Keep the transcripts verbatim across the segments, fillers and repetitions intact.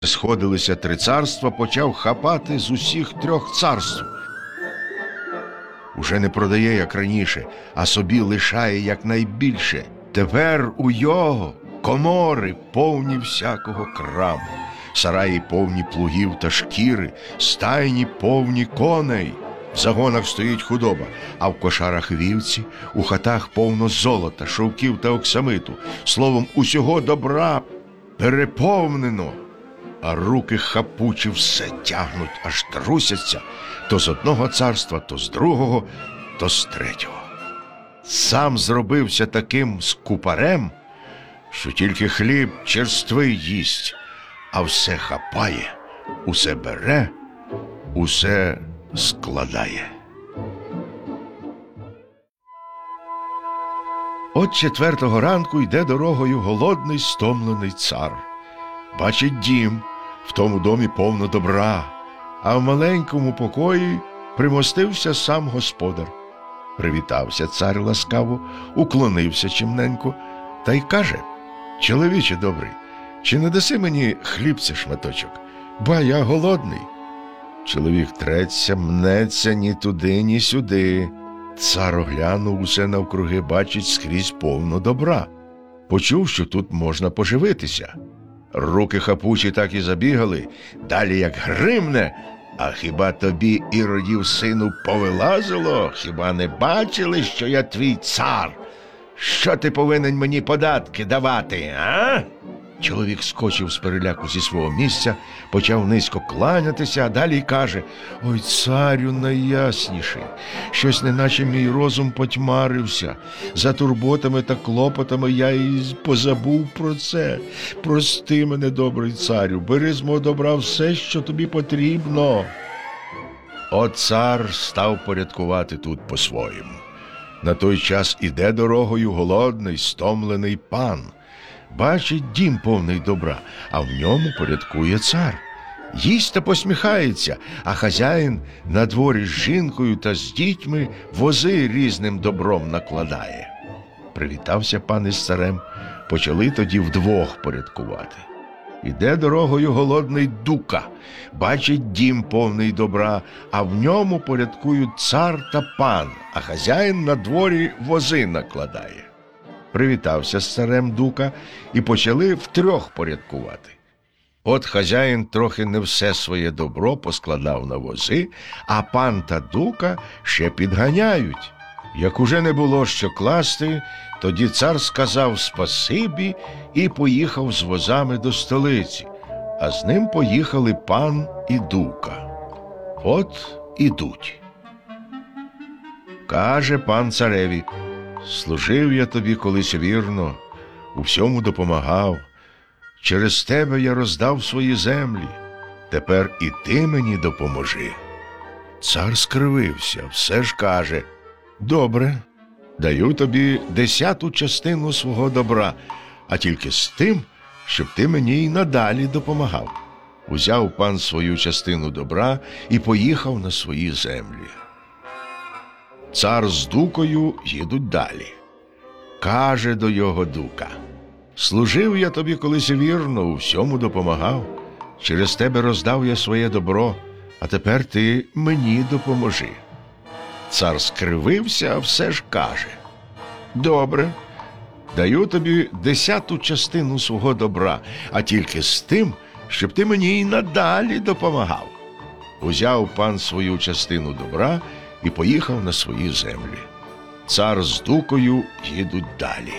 Сходилися три царства, почав хапати з усіх трьох царств. Уже не продає, як раніше, а собі лишає якнайбільше. Тепер у його комори повні всякого краму, сараї повні плугів та шкіри, стайні повні коней. В загонах стоїть худоба, а в кошарах вівці, у хатах повно золота, шовків та оксамиту. Словом, усього добра переповнено. А руки хапучі все тягнуть, аж трусяться то з одного царства, то з другого, то з третього. Сам зробився таким скупарем, що тільки хліб черствий їсть, а все хапає, усе бере, усе складає. От четвертого ранку йде дорогою голодний, стомлений цар. Бачить дім, в тому домі повно добра, а в маленькому покої примостився сам господар. Привітався цар ласкаво, уклонився чимненько, та й каже: «Чоловіче добрий, чи не даси мені хлібця шматочок? Ба я голодний». Чоловік треться, мнеться ні туди, ні сюди. Цар оглянув усе навкруги, бачить скрізь повно добра. Почув, що тут можна поживитися. Руки хапучі так і забігали, далі як гримне. А хіба тобі, Іродів сину, повилазило? Хіба не бачили, що я твій цар? Що ти повинен мені податки давати, а? Чоловік скочив з переляку зі свого місця, почав низько кланятися, а далі й каже: «Ой, царю найясніший, щось неначе мій розум потьмарився. За турботами та клопотами я і позабув про це. Прости мене, добрий царю, бери з мого добра все, що тобі потрібно». От цар став порядкувати тут по-своєму. На той час іде дорогою голодний, стомлений пан. Бачить дім повний добра, а в ньому порядкує цар. Їсть та посміхається, а хазяїн на дворі з жінкою та з дітьми вози різним добром накладає. Привітався пан із царем, почали тоді вдвох порядкувати. Іде дорогою голодний дука, бачить дім повний добра, а в ньому порядкують цар та пан, а хазяїн на дворі вози накладає. Привітався з царем дука і почали втрьох порядкувати. От хазяїн трохи не все своє добро поскладав на вози, а пан та дука ще підганяють. Як уже не було що класти, тоді цар сказав спасибі і поїхав з возами до столиці, а з ним поїхали пан і дука. От ідуть. Каже пан цареві: «Служив я тобі колись вірно, у всьому допомагав. Через тебе я роздав свої землі. Тепер і ти мені допоможи». Цар скривився, все ж каже: «Добре, даю тобі десяту частину свого добра, а тільки з тим, щоб ти мені й надалі допомагав». Узяв пан свою частину добра і поїхав на свої землі. Цар з дукою їдуть далі. Каже до його дука: «Служив я тобі колись вірно, у всьому допомагав. Через тебе роздав я своє добро, а тепер ти мені допоможи». Цар скривився, а все ж каже: «Добре, даю тобі десяту частину свого добра, а тільки з тим, щоб ти мені й надалі допомагав». Узяв пан свою частину добра і поїхав на свої землі. Цар з дукою їдуть далі.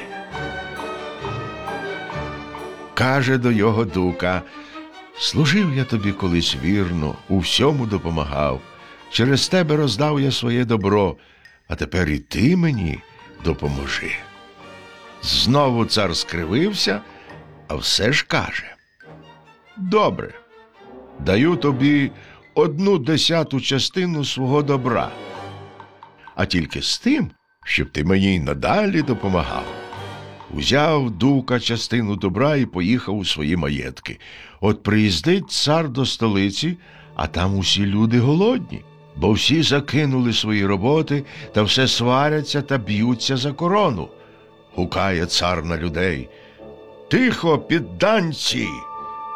Каже до його дука: «Служив я тобі колись вірно, у всьому допомагав. Через тебе роздав я своє добро, а тепер і ти мені допоможи». Знову цар скривився, а все ж каже: «Добре, даю тобі одну десяту частину свого добра, а тільки з тим, щоб ти мені й надалі допомагав». Узяв дука частину добра і поїхав у свої маєтки. От приїздить цар до столиці, а там усі люди голодні, бо всі закинули свої роботи та все сваряться та б'ються за корону. Гукає цар на людей: «Тихо, підданці!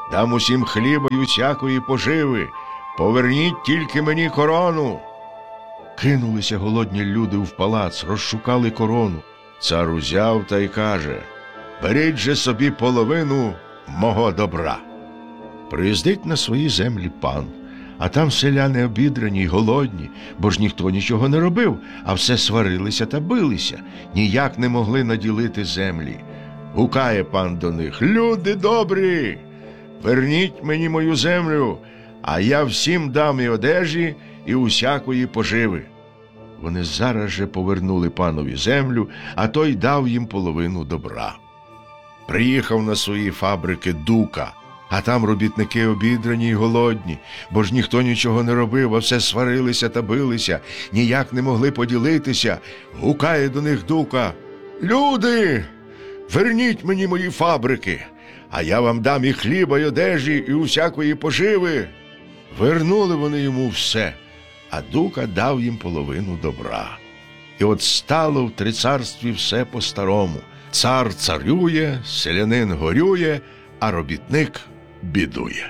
дам усім хліба й усякої поживи. Поверніть тільки мені корону. Кинулися голодні люди в палац, розшукали корону. Цар узяв та й каже: беріть же собі половину мого добра. Приїздить на свої землі пан, а там селяни обідрані й голодні, бо ж ніхто нічого не робив, а все сварилися та билися, ніяк не могли наділити землі. Гукає пан до них: люди добрі, верніть мені мою землю, а я всім дам і одежі, і усякої поживи. Вони зараз же повернули панові землю, а той дав їм половину добра. Приїхав на свої фабрики Дука, а там робітники обідрані й голодні, бо ж ніхто нічого не робив, а все сварилися та билися, ніяк не могли поділитися. Гукає до них Дука: люди, верніть мені мої фабрики, а я вам дам і хліба, й одежі, і усякої поживи. Вернули вони йому все, а Дука дав їм половину добра. І от стало в трицарстві все по-старому. Цар царює, селянин горює, а робітник бідує.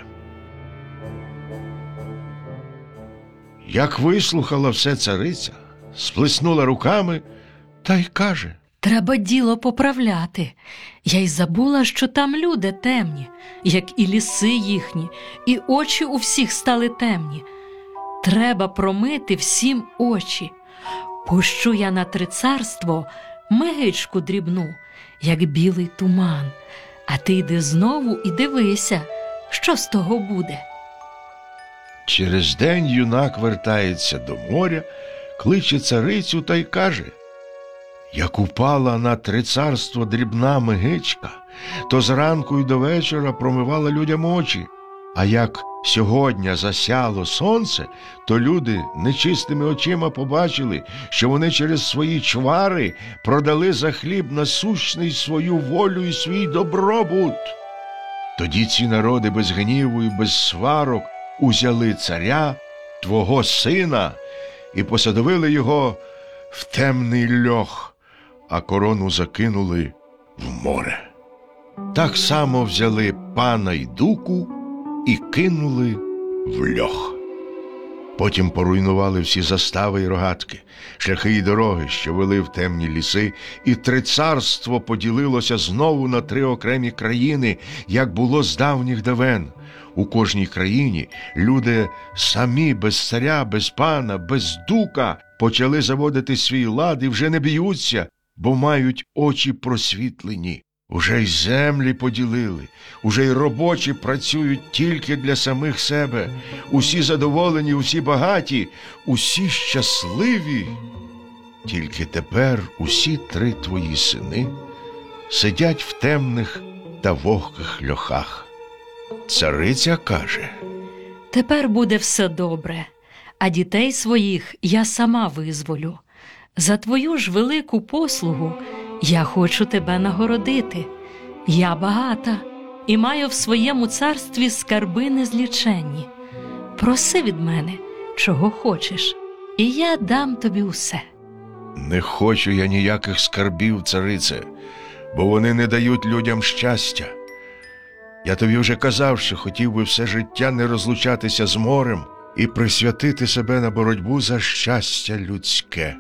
Як вислухала все цариця, сплеснула руками та й каже: треба діло поправляти. Я й забула, що там люди темні, як і ліси їхні, і очі у всіх стали темні. Треба промити всім очі. Пущу я на трицарство мигичку дрібну, як білий туман. А ти йди знову і дивися, що з того буде. Через день юнак вертається до моря, кличе царицю та й каже: як упала на трицарство дрібна мигичка, то зранку й до вечора промивала людям очі, а як сьогодні засяло сонце, то люди нечистими очима побачили, що вони через свої чвари продали за хліб насущний свою волю і свій добробут. Тоді ці народи без гніву і без сварок узяли царя, твого сина, і посадовили його в темний льох, а корону закинули в море. Так само взяли пана й Дуку і кинули в льох. Потім поруйнували всі застави й рогатки, шляхи й дороги, що вели в темні ліси, і трицарство поділилося знову на три окремі країни, як було з давніх давен. У кожній країні люди самі, без царя, без пана, без Дука, почали заводити свій лад і вже не б'ються, бо мають очі просвітлені. Уже й землі поділили, уже й робочі працюють тільки для самих себе. Усі задоволені, усі багаті, усі щасливі. Тільки тепер усі три твої сини сидять в темних та вогких льохах. Цариця каже: тепер буде все добре, а дітей своїх я сама визволю. За твою ж велику послугу я хочу тебе нагородити. Я багата і маю в своєму царстві скарби незліченні. Проси від мене, чого хочеш, і я дам тобі усе. Не хочу я ніяких скарбів, царице, бо вони не дають людям щастя. Я тобі вже казав, що хотів би все життя не розлучатися з морем і присвятити себе на боротьбу за щастя людське.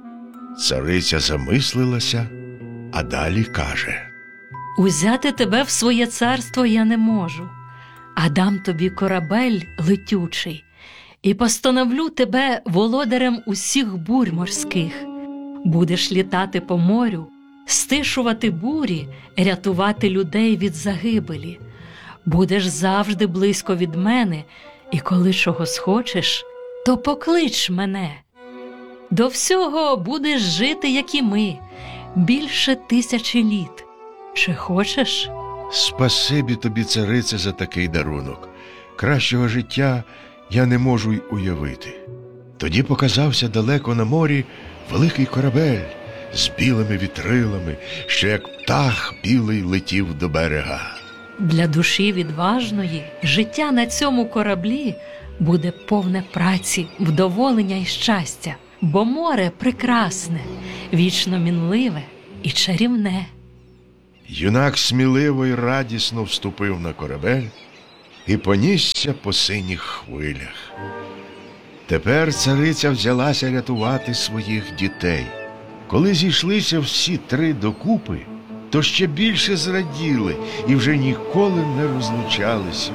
Цариця замислилася, а далі каже: узяти тебе в своє царство я не можу, а дам тобі корабель летючий і постановлю тебе володарем усіх бурь морських. Будеш літати по морю, стишувати бурі, рятувати людей від загибелі. Будеш завжди близько від мене, і коли чого схочеш, то поклич мене. До всього будеш жити, як і ми, більше тисячі літ. Чи хочеш? Спасибі тобі, царице, за такий дарунок. Кращого життя я не можу й уявити. Тоді показався далеко на морі великий корабель з білими вітрилами, що як птах білий летів до берега. Для душі відважної життя на цьому кораблі буде повне праці, вдоволення і щастя, бо море прекрасне, вічно мінливе і чарівне. Юнак сміливо й радісно вступив на корабель і понісся по синіх хвилях. Тепер цариця взялася рятувати своїх дітей. Коли зійшлися всі три докупи, то ще більше зраділи і вже ніколи не розлучалися.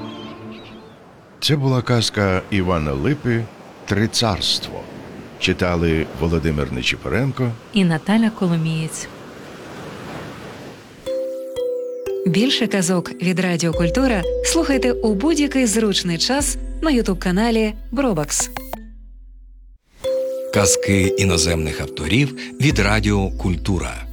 Це була казка Івана Липи «Три царство». Читали Володимир Нечипоренко І Наталя Коломієць. Більше казок від Радіо Культура слухайте у будь-який зручний час на ютуб-каналі Бробакс. Казки іноземних авторів від Радіо Культура.